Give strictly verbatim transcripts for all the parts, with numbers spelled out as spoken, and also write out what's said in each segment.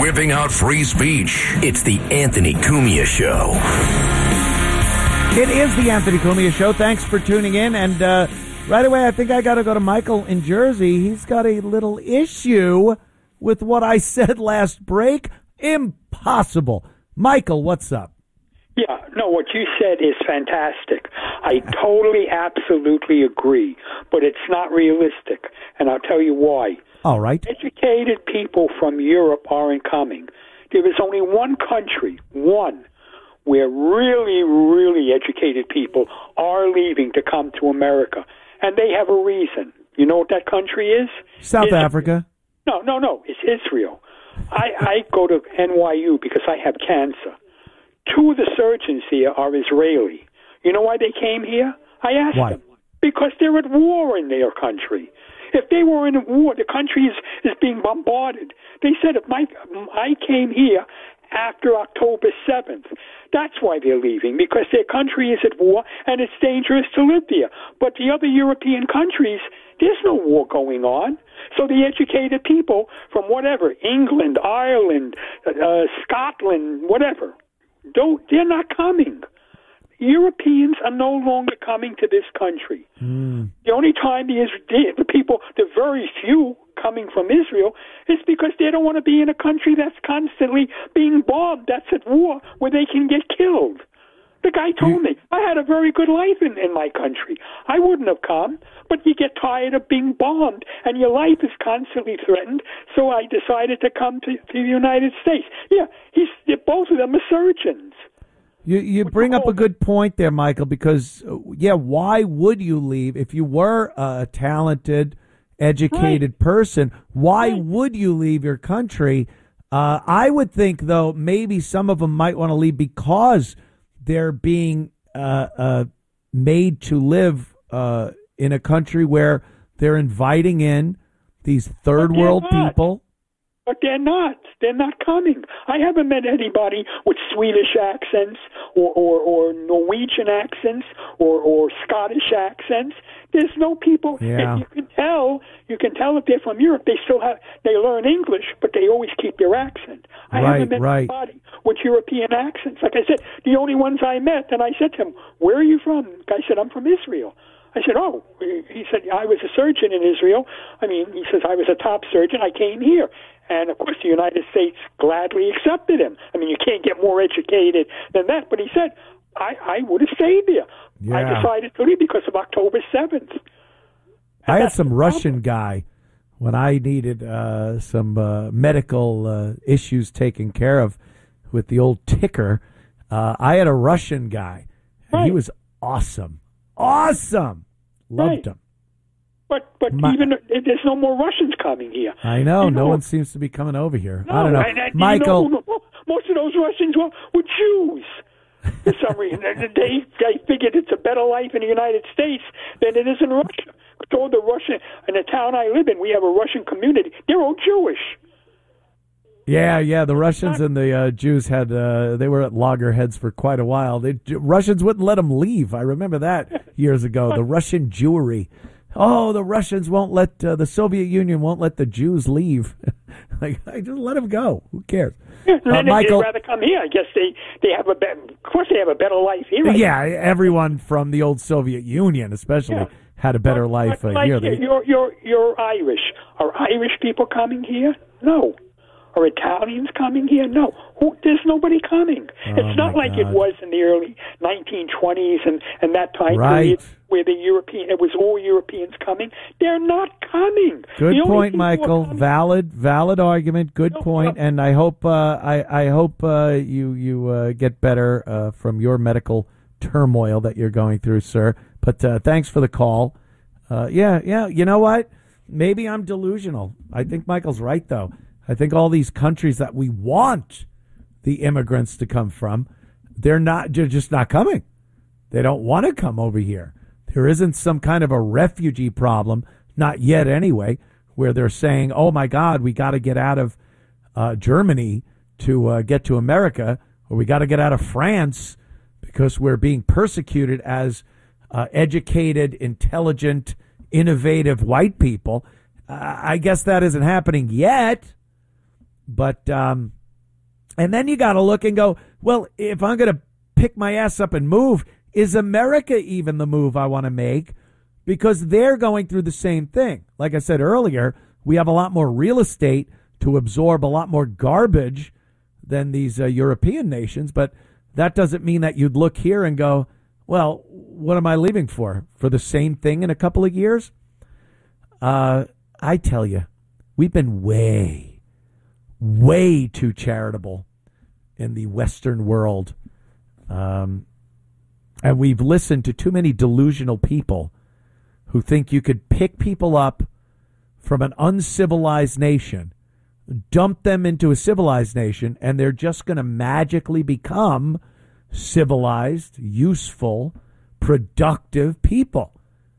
whipping out free speech. It's the Anthony Cumia Show. It is the Anthony Cumia Show. Thanks for tuning in. And uh, right away, I think I got to go to Michael in Jersey. He's got a little issue with what I said last break. Impossible. Michael, what's up? Yeah, no, what you said is fantastic. I totally, absolutely agree, but it's not realistic, and I'll tell you why. All right. Educated people from Europe aren't coming. There is only one country, one, where really, really educated people are leaving to come to America, and they have a reason. You know what that country is? South Israel. Africa. No, no, no, it's Israel. I, I go to N Y U because I have cancer. Two of the surgeons here are Israeli. You know why they came here? I asked why? them. Because they're at war in their country. If they were in a war, the country is, is being bombarded. They said, if my, I came here after October seventh. That's why they're leaving, because their country is at war and it's dangerous to live there. But the other European countries, there's no war going on. So the educated people from whatever, England, Ireland, uh, Scotland, whatever, don't, they're not coming. Europeans are no longer coming to this country. Mm. The only time the, the people, the very few coming from Israel, is because they don't want to be in a country that's constantly being bombed, that's at war, where they can get killed. The guy told me, I had a very good life in, in my country. I wouldn't have come, but you get tired of being bombed, and your life is constantly threatened, so I decided to come to, to the United States. Yeah, he's, both of them are surgeons. You you bring up a good point there, Michael, because, yeah, why would you leave if you were a talented, educated right. person? Why right. would you leave your country? Uh, I would think, though, maybe some of them might want to leave because they're being uh, uh, made to live uh, in a country where they're inviting in these third world not. people. But they're not. They're not coming. I haven't met anybody with Swedish accents or, or, or Norwegian accents or, or Scottish accents. There's no people. Yeah. You can tell. You can tell if they're from Europe. They still have. They learn English, but they always keep their accent. I right, haven't met right. anybody with European accents. Like I said, the only ones I met, and I said to him, "Where are you from?" The guy said, "I'm from Israel." I said, "Oh," he said, "I was a surgeon in Israel. I mean," he says, "I was a top surgeon. I came here." And, of course, the United States gladly accepted him. I mean, you can't get more educated than that. But he said, I, I would have stayed there. Yeah. I decided to leave because of October seventh. And I had some Russian guy when I needed uh, some uh, medical uh, issues taken care of with the old ticker. Uh, I had a Russian guy, and right. he was awesome. Awesome. Loved right. him. But but My, even there's no more Russians coming here. I know. You no know, one seems to be coming over here. No, I don't know. and, and, Michael. You know, most of those Russians were, were Jews. For some reason, they they figured it's a better life in the United States than it is in Russia. So the Russian in the town I live in, we have a Russian community. They're all Jewish. Yeah, yeah. The Russians and the uh, Jews had uh, they were at loggerheads for quite a while. The Russians wouldn't let them leave. I remember that years ago. The Russian Jewry. Oh, the Russians won't let uh, the Soviet Union won't let the Jews leave. Like, I just let them go. Who cares? Yeah, and uh, then Michael, they'd rather come here. I guess they, they have a better, of course they have a better life here. Right? Yeah, everyone from the old Soviet Union, especially, Yeah. had a better but, life but uh, like here. You're, They, you're you're you're Irish. Are Irish people coming here? No. Are Italians coming here? No. Who, there's nobody coming. Oh, it's not my like it God. was in the early nineteen twenties and, and that time Right. period where the European it was all Europeans coming. They're not coming. Good The only point, people Michael. are coming- Valid, valid argument. Good No, point. no. And I hope, uh, I, I hope uh, you you uh, get better uh, from your medical turmoil that you're going through, sir. But uh, thanks for the call. Uh, yeah, yeah. You know what? Maybe I'm delusional. I think Michael's right, though. I think all these countries that we want the immigrants to come from, they're not. They're just not coming. They don't want to come over here. There isn't some kind of a refugee problem, not yet anyway, where they're saying, oh, my God, we got to get out of uh, Germany to uh, get to America, or we got to get out of France because we're being persecuted as uh, educated, intelligent, innovative white people. Uh, I guess that isn't happening yet. But, um, and then you got to look and go, well, if I'm going to pick my ass up and move, is America even the move I want to make? Because they're going through the same thing. Like I said earlier, we have a lot more real estate to absorb a lot more garbage than these uh, European nations. But that doesn't mean that you'd look here and go, well, what am I leaving for? For the same thing in a couple of years? Uh, I tell you, we've been way, way too charitable in the Western world. Um, and we've listened to too many delusional people who think you could pick people up from an uncivilized nation, dump them into a civilized nation, and they're just going to magically become civilized, useful, productive people.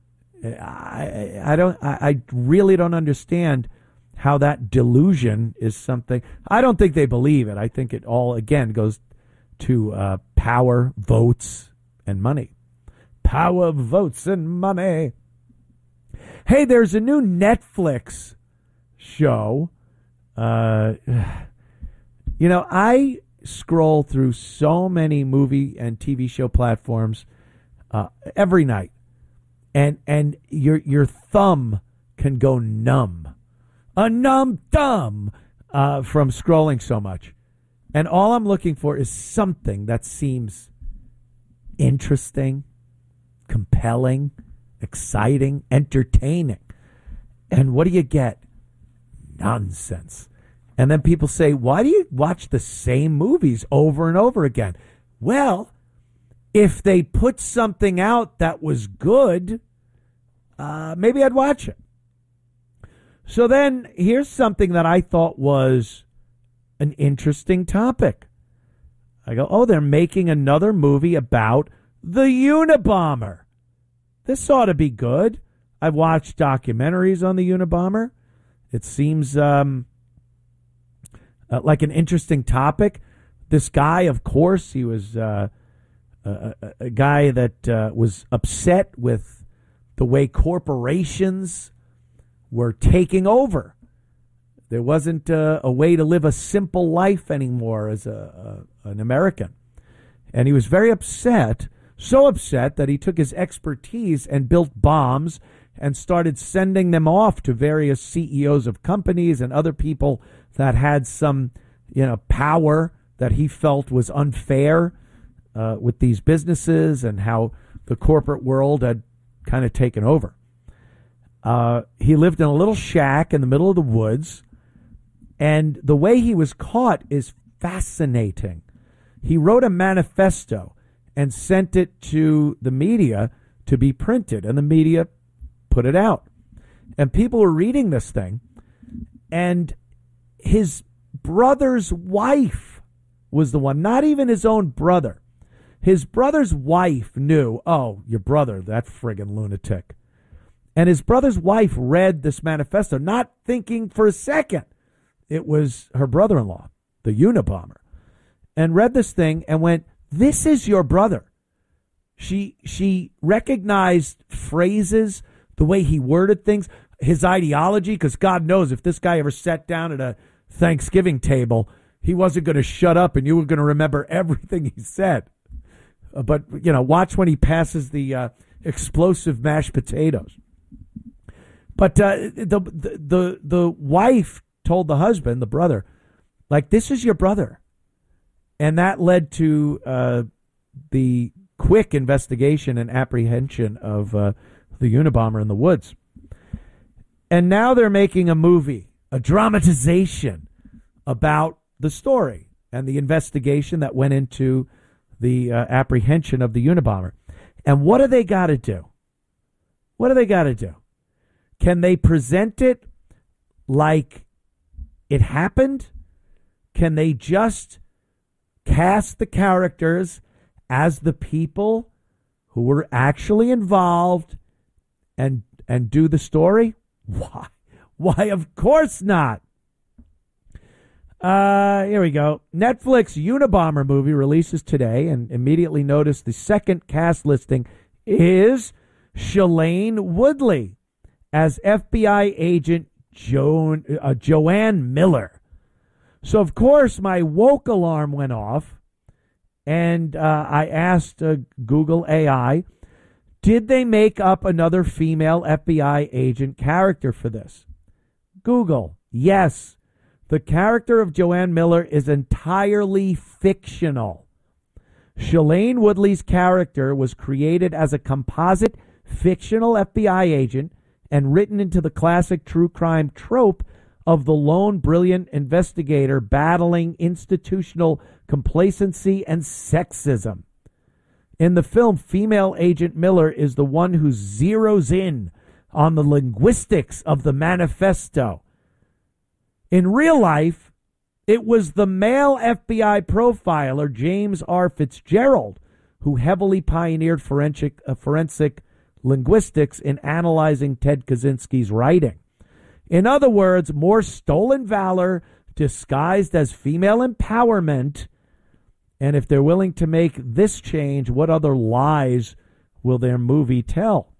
I, I don't. I, I really don't understand how that delusion is something. I don't think they believe it. I think it all again goes to uh, power, votes, and money. Power, votes, and money. Hey, there's a new Netflix show. Uh, you know, I scroll through so many movie and T V show platforms uh, every night, and and your your thumb can go numb, a numb thumb uh, from scrolling so much. And all I'm looking for is something that seems interesting, compelling, exciting, entertaining. And what do you get? Nonsense. And then people say, why do you watch the same movies over and over again? Well, if they put something out that was good, uh, maybe I'd watch it. So then here's something that I thought was an interesting topic. I go, oh, they're making another movie about the Unabomber. This ought to be good. I've watched documentaries on the Unabomber. It seems um, uh, like an interesting topic. This guy, of course, he was uh, a, a, a guy that uh, was upset with the way corporations were taking over. There wasn't uh, a way to live a simple life anymore as a, a an American. And he was very upset, so upset that he took his expertise and built bombs and started sending them off to various C E Os of companies and other people that had some, you know, power that he felt was unfair uh, with these businesses and how the corporate world had kind of taken over. Uh, he lived in a little shack in the middle of the woods, and the way he was caught is fascinating. He wrote a manifesto and sent it to the media to be printed, and the media put it out. And people were reading this thing, and his brother's wife was the one, not even his own brother. His brother's wife knew, oh, your brother, that friggin' lunatic. And his brother's wife read this manifesto, not thinking for a second it was her brother-in-law, the Unabomber, and read this thing and went, this is your brother. She she recognized phrases, the way he worded things, his ideology, because God knows if this guy ever sat down at a Thanksgiving table, he wasn't going to shut up and you were going to remember everything he said. Uh, but, you know, watch when he passes the uh, explosive mashed potatoes. But uh, the, the the the wife told the husband, the brother, like, this is your brother. And that led to uh, the quick investigation and apprehension of uh, the Unabomber in the woods. And now they're making a movie, a dramatization about the story and the investigation that went into the uh, apprehension of the Unabomber. And what do they got to do? What do they got to do? Can they present it like it happened? Can they just cast the characters as the people who were actually involved and and do the story? Why? Why, of course not. Uh, here we go. Netflix Unabomber movie releases today, and immediately notice the second cast listing is Shailene Woodley as F B I agent Joan, uh, Joanne Miller. So, of course, my woke alarm went off, and uh, I asked uh, Google A I, did they make up another female F B I agent character for this? Google, yes. The character of Joanne Miller is entirely fictional. Shailene Woodley's character was created as a composite fictional F B I agent and written into the classic true crime trope of the lone brilliant investigator battling institutional complacency and sexism. In the film, female agent Miller is the one who zeroes in on the linguistics of the manifesto. In real life, it was the male F B I profiler James R. Fitzgerald who heavily pioneered forensic, uh, forensic linguistics in analyzing Ted Kaczynski's writing. In other words, more stolen valor disguised as female empowerment. And if they're willing to make this change, what other lies will their movie tell?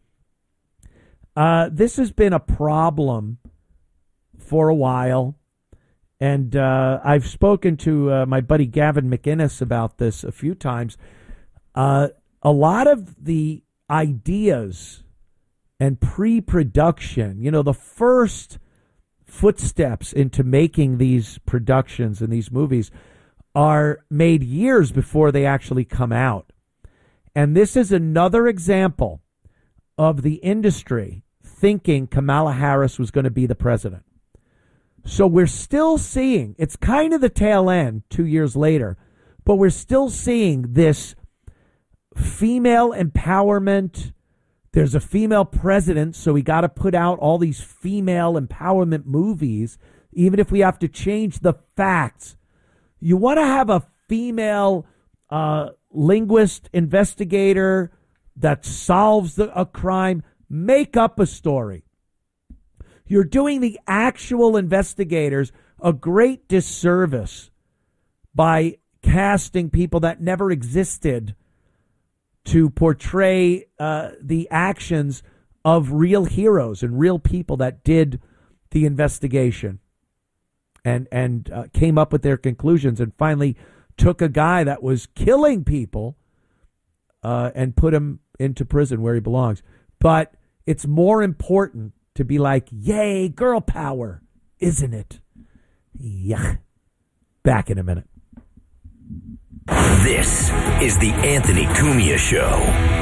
Uh, this has been a problem for a while. And uh, I've spoken to uh, my buddy Gavin McInnes about this a few times. Uh, a lot of the ideas and pre-production, you know, the first footsteps into making these productions and these movies are made years before they actually come out. And this is another example of the industry thinking Kamala Harris was going to be the president. So we're still seeing, it's kind of the tail end two years later, but we're still seeing this female empowerment. There's a female president, so we got to put out all these female empowerment movies, even if we have to change the facts. You want to have a female uh, linguist investigator that solves the, a crime, make up a story. You're doing the actual investigators a great disservice by casting people that never existed to portray uh, the actions of real heroes and real people that did the investigation and and uh, came up with their conclusions and finally took a guy that was killing people uh, and put him into prison where he belongs. But it's more important to be like, yay, girl power, isn't it? Yeah. Back in a minute. This is the Anthony Cumia Show.